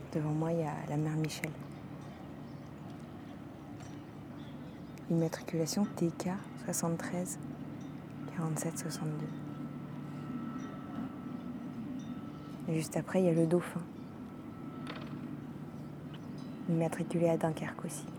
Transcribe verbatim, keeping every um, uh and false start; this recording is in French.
Devant moi, il y a la mère Michel. Immatriculation T K soixante-treize quarante-sept soixante-deux. Et juste après, il y a le dauphin. Immatriculé à Dunkerque aussi.